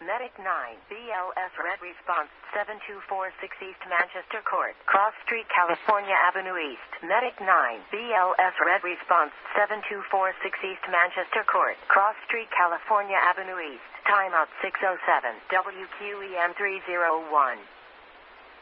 Medic 9, BLS Red Response 7246 East Manchester Court, Cross Street, California Avenue East. Medic 9, BLS Red Response 7246 East Manchester Court, Cross Street, California Avenue East. Timeout 607, WQEM 301.